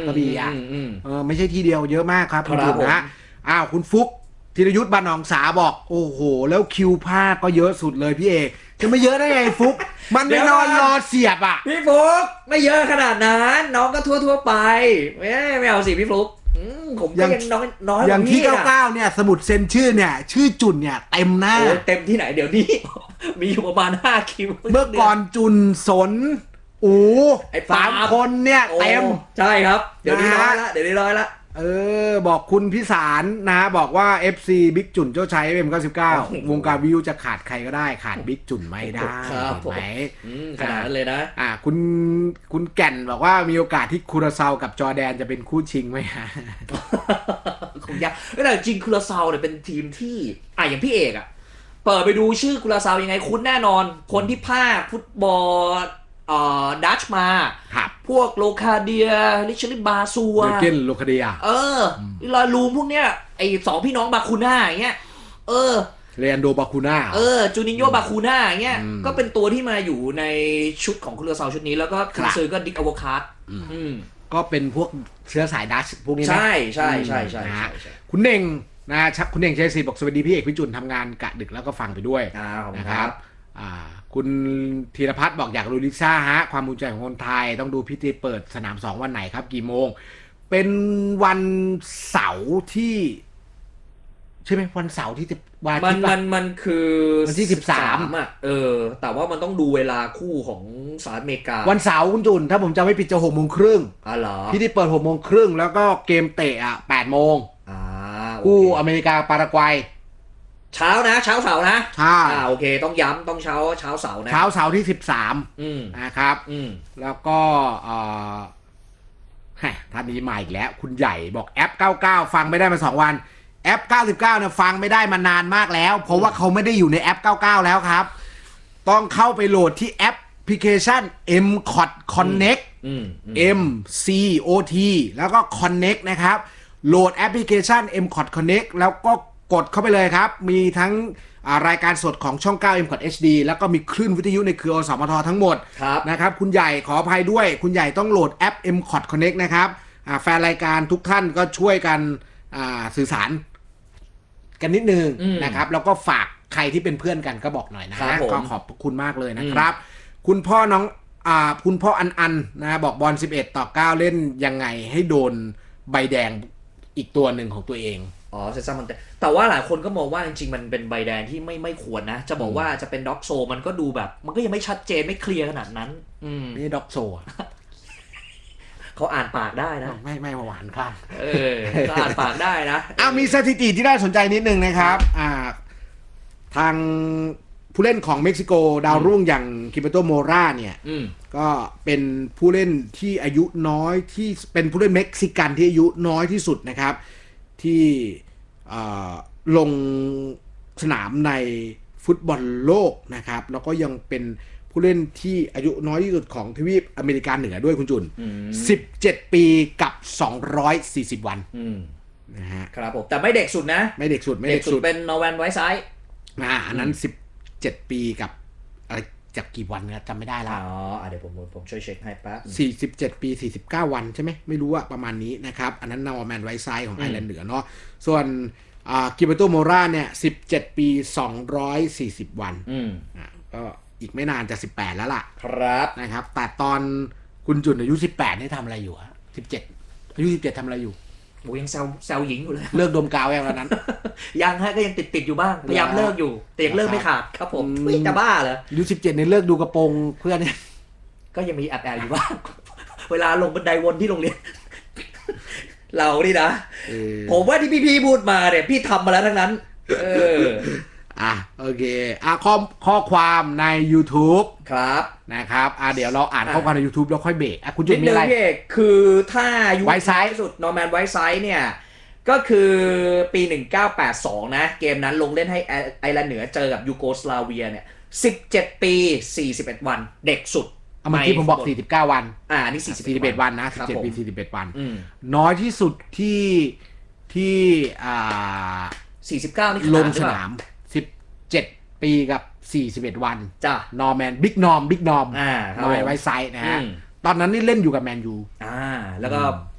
กระบี่อ่ะไม่ใช่ที่เดียวเยอะมากครับคุณจุนนะคุณฟุกธีรยุทธบานหนองสาบอกโอ้โหแล้วคิวภาคก็เยอะสุดเลยพี่เอกจะไม่เยอะได้ไงฟุกมันไม่นอนรอเสียบอ่ะพี่ฟุกไม่เยอะขนาดนั้นน้องก็ทั่วไปไม่เอาสิพี่ฟุกผมก็ยังน้อยอย่างที่99เนี่ยสมุดเซ็นชื่อเนี่ยชื่อจุนเนี่ยเต็มหน้าเต็มที่ไหนเดี๋ยวนี้มีอยู่ประมาณ5คิวเมื่อก่อนจุนสน3คนเนี่ยเต็มใช่ครับเดี๋ยวนี้น้อยละบอกคุณพิสารนะบอกว่า FC บิ๊กจุนเจ้าชัย FM99 วงการวิวจะขาดใครก็ได้ขาดบิ๊กจุนไม่ได้ไหมขนาดนั้นเลยนะคุณแก่นบอกว่ามีโอกาสที่คูราซาวกับจอร์แดนจะเป็นคู่ชิงไหมฮะคงยากแต่จริงคูราซาวเนี่ยเป็นทีมที่อย่างพี่เอกเปิดไปดูชื่อคูราซาวยังไงคุ้นแน่นอนคนที่ภาคฟุตบอลดัชมาพวกโลคาเดียลิชลิบาซัวเกนโลคาเดียลาลูมพวกเนี้ยไอ้2พี่น้องบาคูน่าอย่างเงี้ยเรอันโดบาคูน่าจูนิโญบาคูน่าอย่างเงี้ยก็เป็นตัวที่มาอยู่ในชุดของคูราซาวชุดนี้แล้วก็คือซื้อก็ดิกอโวคาร์ดก็เป็นพวกเชื้อสายดัชพวกนี้นะใช่คุณเน่งนะคุณเน่งชัยศรีบอกสวัสดีพี่เอกพี่จุนทำงานกะดึกแล้วก็ฟังไปด้วยนะครับคุณธีรพัฒน์บอกอยากรู้ลิซ่าฮะความภูมิใจของคนไทยต้องดูพิธีเปิดสนาม2วันไหนครับกี่โมงเป็นวันเสาร์ที่ใช่ไหมวันเสาร์ที่วันมันคือวันที่13 แต่ว่ามันต้องดูเวลาคู่ของสหรัฐอเมริกาวันเสาร์คุณจุนถ้าผมจำไม่ผิดจะ6:30นเหรอพิธีเปิด6:30นแล้วก็เกมเตะ8 โมงคู่อเมริกาปารากวัยเช้าเสาร์นะใช่โอเคต้องย้ำต้องเช้าเสาร์นะเช้าเสาร์ที่13นะครับแล้วก็ท่านนี้มาอีกแล้วคุณใหญ่บอกแอป99ฟังไม่ได้มา2วันแอป99เนี่ยฟังไม่ได้มานานมากแล้วเพราะว่าเขาไม่ได้อยู่ในแอป99แล้วครับต้องเข้าไปโหลดที่แอปพลิเคชัน MCOT Connect MCOT แล้วก็ Connect นะครับโหลดแอปพลิเคชัน MCOT Connect แล้วก็กดเข้าไปเลยครับมีทั้งรายการสดของช่อง9 MCOT HD แล้วก็มีคลื่นวิทยุในเครืออสมททั้งหมดนะครับคุณใหญ่ขออภัยด้วยคุณใหญ่ต้องโหลดแอป MCOT Connect นะครับแฟนรายการทุกท่านก็ช่วยกันสื่อสารกันนิดนึงนะครับแล้วก็ฝากใครที่เป็นเพื่อนกันก็บอกหน่อยนะก็ขอบคุณมากเลยนะครับคุณพ่อน้องคุณพ่ออันนะบอกบอล11-9เล่นยังไงให้โดนใบแดงอีกตัวหนึ่งของตัวเองเซซัมมันแต่ว่าหลายคนก็มองว่าจริงๆมันเป็นใบแดงที่ไม่ควรนะจะบอกว่าจะเป็นด็อกโซมันก็ดูแบบมันก็ยังไม่ชัดเจนไม่เคลียร์ขนาดนั้นนี่ด็อกโซเขาอ่านปากได้นะไม่หวานค่ะก็อ่านปากได้นะมีสถิติที่น่าสนใจนิดนึงนะครับทางผู้เล่นของเม็กซิโกดาวรุ่งอย่างคิเบโตโมราเนี่ยก็เป็นผู้เล่นที่อายุน้อยที่เป็นผู้เล่นเม็กซิกันที่อายุน้อยที่สุดนะครับที่ลงสนามในฟุตบอลโลกนะครับแล้วก็ยังเป็นผู้เล่นที่อายุน้อยที่สุดของทวีปอเมริกาเหนือด้วยคุณจุน17 ปีกับ240 วันนะฮะครับผมแต่ไม่เด็กสุดนะไม่เด็กสุดเป็นนอร์แวนไวท์ไซด์อันนั้น17 ปีกับอะไรจากกี่วันนะจำไม่ได้แล้วเดี๋ยวผมช่วยเช็คให้แป๊บ 47 ปี49 วันใช่ไหมไม่รู้อะประมาณนี้นะครับอันนั้นนอร์แมนไวท์ไซด์ของไอร์แลนด์เหนือเนาะส่วนกิเบโตโมราเนี่ย17 ปี240 วันก็อีกไม่นานจะ18แล้วล่ะครับนะครับแต่ตอนคุณจุนอายุ18นี่ทำอะไรอยู่ฮะ17อายุ17ทำอะไรอยู่ยังแซวหญิงอยู่เลยเลิกดมกาวยังแล้วนั้นยังฮะก็ยังติดอยู่บ้างพยายามเลิกอยู่แต่ยังเลิกไม่ขาดครับผมจะบ้าเหรออายุ17เนี่ยเลิกดูกระโปรงเพื่อนเนี่ยก็ยังมีแอบอยู่บ้างเวลาลงบันไดวนที่โรงเรียนเรานี่นะผมว่าที่พี่พูดมาเนี่ยพี่ทำมาแล้วทั้งนั้นโอเคข้อความใน YouTube ครับนะครับเดี๋ยวเราอ่านข้อความใน YouTube แล้วค่อยเบรกคุณจุดมีอะไรคือถ้ายุคไวท์ไซด์สุดนอร์แมนไวท์ไซด์เนี่ยก็คือปี1982นะเกมนั้นลงเล่นให้ไอร์แลนด์เหนือเจอกับยูโกสลาเวียเนี่ย17 ปี41 วันเด็กสุดเมื่อกี้ผมบอก49 วันนี่ 41 วันนะ17 ปี41 วันน้อยที่สุดที่ 49นี่ลงสนาม17 ปีกับ41 วันจ้ะนอร์แมนบิ๊กนอร์มนอร์แมนไวท์ไซด์นะฮะตอนนั้นนี่เล่นอยู่กับแมนยูแล้วก็